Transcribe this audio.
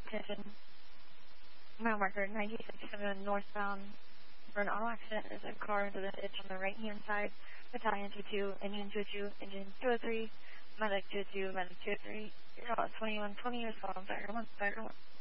attention. Mile marker 96-7 northbound. For an auto accident, there's a car into the ditch on the right-hand side. Battalion 22, engine 22, engine 203, medic 22, medic 203. You're all 2120, respond, fire 1, fire 1.